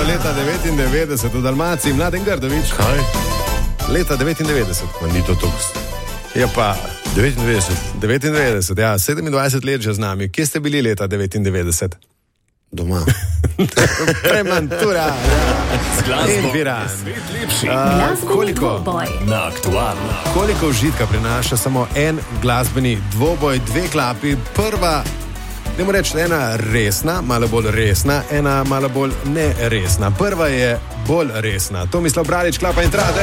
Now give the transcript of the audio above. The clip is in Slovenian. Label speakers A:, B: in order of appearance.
A: leta 99 v Dalmaciji, Mladen Grdović.
B: Kaj?
A: Leta 99.
B: Ma ni to toks.
A: Ja pa
B: 99.
A: 99, ja, 27 let že z nami. Kje ste bili leta 99?
B: Doma.
A: Premantura, ja.
C: Z glasbo
A: Piran.
C: svet lepši.
A: Koliko užitka prinaša samo en glasbeni dvoboj, dve klapi, prva, ne morem reči, ena resna, malo bolj resna, ena malo bolj neresna. Prva je bolj resna. Tomislav Bralič, klapa in trade.